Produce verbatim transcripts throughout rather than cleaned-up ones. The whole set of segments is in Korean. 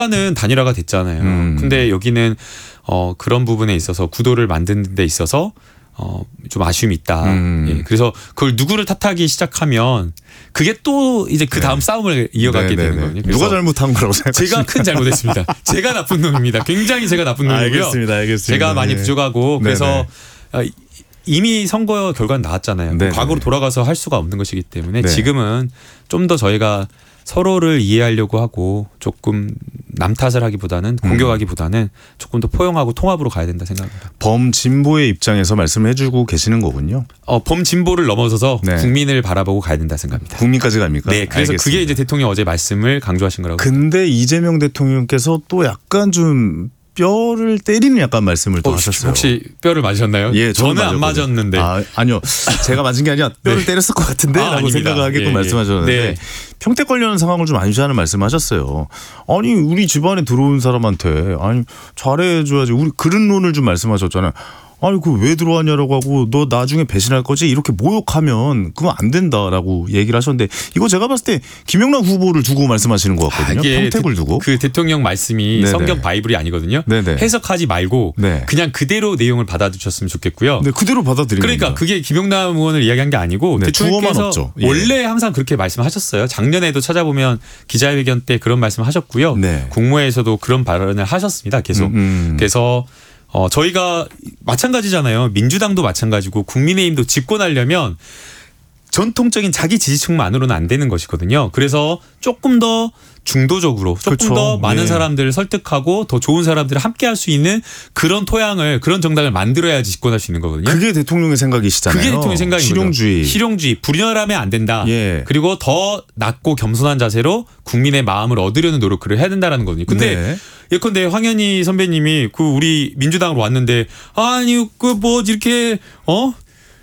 는 단일화가 됐잖아요. 음. 근데 여기는 어, 그런 부분에 있어서 구도를 만드는 데 있어서 어, 좀 아쉬움이 있다. 음. 예, 그래서 그걸 누구를 탓하기 시작하면 그게 또 이제 그 다음 네. 싸움을 이어가게 네네네. 되는 거거든요. 누가 잘못한 거라고 생각하십니까? 제가 큰 잘못했습니다. 제가 나쁜 놈입니다. 굉장히 제가 나쁜 놈이고요. 알겠습니다. 알겠습니다. 제가 많이 부족하고 네네. 그래서 이미 선거 결과는 나왔잖아요. 네네. 과거로 돌아가서 할 수가 없는 것이기 때문에 네. 지금은 좀 더 저희가 서로를 이해하려고 하고 조금 남 탓을 하기보다는 공격하기보다는 조금 더 포용하고 통합으로 가야 된다 생각합니다. 범진보의 입장에서 말씀을 해주고 계시는 거군요. 어, 범진보를 넘어서서 네. 국민을 바라보고 가야 된다 생각합니다. 국민까지 갑니까? 네. 그래서 알겠습니다. 그게 이제 대통령 어제 말씀을 강조하신 거라고. 근데 이재명 대통령께서 또 약간 좀 뼈를 때리는 약간 말씀을 또 어, 하셨어요. 혹시 뼈를 맞으셨나요? 예, 저는, 저는 안 맞았거든요. 맞았는데. 아, 아니요. 제가 맞은 게 아니라 뼈를 네. 때렸을 것 같은데 아, 라고 생각을 하게끔 예, 말씀하셨는데 네. 평택 관련 상황을 좀 안시하는 말씀하셨어요. 아니 우리 집안에 들어온 사람한테 아니 잘해줘야지. 우리 그릇론을 좀 말씀하셨잖아요. 아니 그 왜 들어왔냐라고 하고 너 나중에 배신할 거지 이렇게 모욕하면 그건 안 된다라고 얘기를 하셨는데 이거 제가 봤을 때 김영남 후보를 두고 말씀하시는 것 같거든요. 아, 평택을 두고. 그 대통령 말씀이 네네. 성경 바이블이 아니거든요. 네네. 해석하지 말고 네. 그냥 그대로 내용을 받아주셨으면 좋겠고요. 네, 그대로 받아들이는 그러니까 겁니다. 그게 김영남 의원을 이야기한 게 아니고 네, 대통령께서 예. 원래 항상 그렇게 말씀하셨어요. 작년에도 찾아보면 기자회견 때 그런 말씀하셨고요. 네. 국무회에서도 그런 발언을 하셨습니다. 계속. 음, 음. 그래서 어, 저희가 마찬가지잖아요. 민주당도 마찬가지고 국민의힘도 집권하려면 전통적인 자기 지지층만으로는 안 되는 것이거든요. 그래서 조금 더 중도적으로 조금 그렇죠. 더 많은 예. 사람들을 설득하고 더 좋은 사람들을 함께 할 수 있는 그런 토양을 그런 정당을 만들어야지 집권할 수 있는 거거든요. 그게 대통령의 생각이시잖아요. 그게 대통령의 생각인 실용주의. 거죠. 실용주의. 불연하면 안 된다. 예. 그리고 더 낮고 겸손한 자세로 국민의 마음을 얻으려는 노력을 해야 된다는 거거든요. 근데 네. 예컨대 황현희 선배님이 그 우리 민주당으로 왔는데 아니 그 뭐 이렇게 어?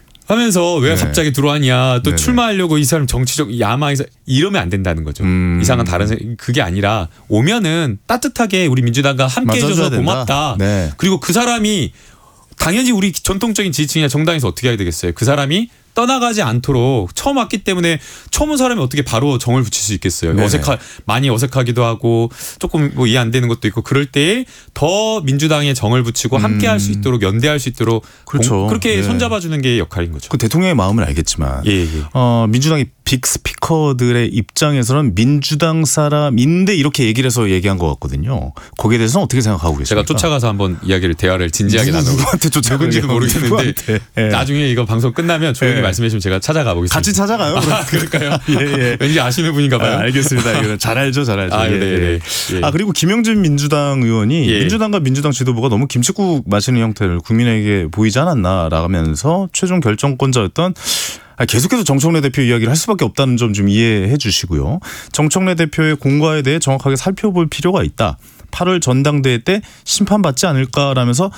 하면서 왜 네. 갑자기 들어왔냐 또 네네. 출마하려고 이 사람 정치적 야망에서 이러면 안 된다는 거죠. 음. 이상한 다른 그게 아니라 오면은 따뜻하게 우리 민주당과 함께 해줘서 고맙다. 네. 그리고 그 사람이 당연히 우리 전통적인 지지층이나 정당에서 어떻게 해야 되겠어요. 그 사람이 떠나가지 않도록 처음 왔기 때문에 처음 온 사람이 어떻게 바로 정을 붙일 수 있겠어요. 네네. 어색하 많이 어색하기도 하고 조금 뭐 이해 안 되는 것도 있고 그럴 때에 더 민주당에 정을 붙이고 음. 함께할 수 있도록 연대할 수 있도록 그렇죠. 공, 그렇게 네. 손잡아주는 게 역할인 거죠. 그 대통령의 마음은 알겠지만 예, 예. 어, 민주당의 빅 스피커들의 입장에서는 민주당 사람인데 이렇게 얘기를 해서 얘기한 것 같거든요. 거기에 대해서는 어떻게 생각하고 계십니까? 제가 쫓아가서 한번 이야기를 대화를 진지하게 나누고 누구한테 쫓아가는지도 모르겠는데 네. 나중에 이거 방송 끝나면 조용히 네. 말씀해 주시면 제가 찾아가 보겠습니다. 같이 찾아가요? 아, 그럴까요? 예, 예. 왠지 아시는 분인가 봐요. 아, 알겠습니다. 잘 알죠. 잘 알죠. 아, 예, 네, 네. 예. 아 그리고 김영진 민주당 의원이 예. 민주당과 민주당 지도부가 너무 김칫국 마시는 형태를 국민에게 보이지 않았나라면서 최종 결정권자였던 계속해서 정청래 대표 이야기를 할 수밖에 없다는 점 좀 이해해 주시고요. 정청래 대표의 공과에 대해 정확하게 살펴볼 필요가 있다. 팔월 전당대회 때 심판받지 않을까라면서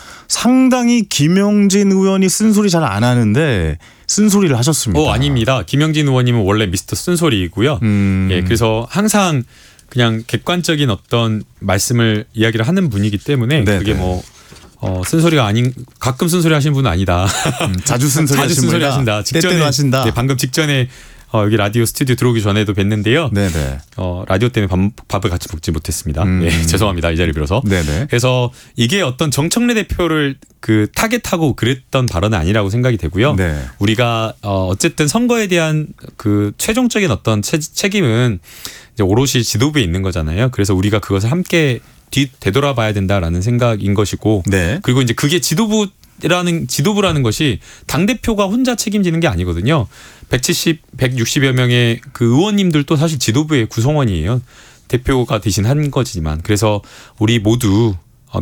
상당히 김영진 의원이 쓴소리 잘 안 하는데 쓴소리를 하셨습니다. 어, 아닙니다. 김영진 의원님은 원래 미스터 쓴소리이고요. 음. 예, 그래서 항상 그냥 객관적인 어떤 말씀을 이야기를 하는 분이기 때문에 네네. 그게 뭐 어, 쓴소리가 아닌 가끔 쓴소리 하시는 분은 아니다. 음, 자주 쓴소리 자주 하신 쓴소리 하신다. 직전에 하신다. 네, 방금 직전에 어, 여기 라디오 스튜디오 들어오기 전에도 뵀는데요. 네네. 어, 라디오 때문에 밥, 밥을 같이 먹지 못했습니다. 음. 네, 죄송합니다. 이 자리 빌어서. 네네. 그래서 이게 어떤 정청래 대표를 그 타겟하고 그랬던 발언은 아니라고 생각이 되고요. 네. 우리가 어, 어쨌든 선거에 대한 그 최종적인 어떤 채, 책임은 이제 오롯이 지도부에 있는 거잖아요. 그래서 우리가 그것을 함께 뒤 되돌아봐야 된다라는 생각인 것이고. 네. 그리고 이제 그게 지도부 라는 지도부라는 것이 당대표가 혼자 책임지는 게 아니거든요. 백칠십, 백육십여 명의 그 의원님들도 사실 지도부의 구성원이에요. 대표가 대신 한 거지만. 그래서 우리 모두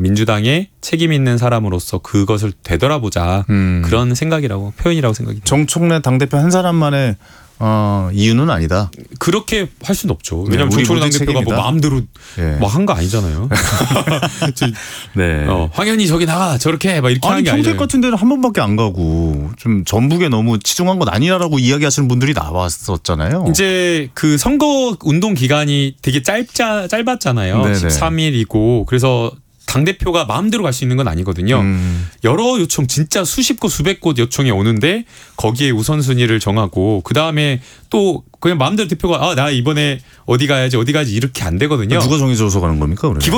민주당의 책임 있는 사람으로서 그것을 되돌아보자. 음. 그런 생각이라고 표현이라고 생각이 듭니다. 정청래 당대표 한 사람만의 어, 이유는 아니다. 그렇게 할 수는 없죠. 왜냐하면 네, 정청래 당대표가 뭐 마음대로 네. 막 한 거 아니잖아요. 네. 어, 황현희 저기 나가 저렇게 막 이렇게 하는 게 아니잖아요. 평택 같은 데는 한 번밖에 안 가고 좀 전북에 너무 치중한 건 아니라고 이야기하시는 분들이 나왔었잖아요. 이제 그 선거 운동 기간이 되게 짧자 짧았잖아요. 네네. 십삼 일이고 그래서 당대표가 마음대로 갈 수 있는 건 아니거든요. 음. 여러 요청 진짜 수십 곳 수백 곳 요청이 오는데 거기에 우선순위를 정하고 그다음에 또 그냥 마음대로 대표가 아, 나 이번에 어디 가야지 어디 가야지 이렇게 안 되거든요. 누가 정해줘서 가는 겁니까? 그러면?